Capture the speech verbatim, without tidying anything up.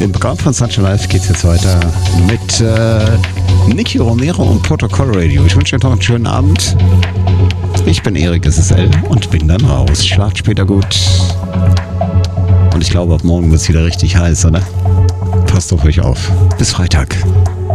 Im Programm von Sunshine Live geht es jetzt weiter mit äh, Nicky Romero und Protocol Radio. Ich wünsche euch noch einen schönen Abend. Ich bin Erik S S L und bin dann raus. Schlaft später gut. Und ich glaube, ab morgen wird es wieder richtig heiß, oder? Passt auf euch auf. Bis Freitag.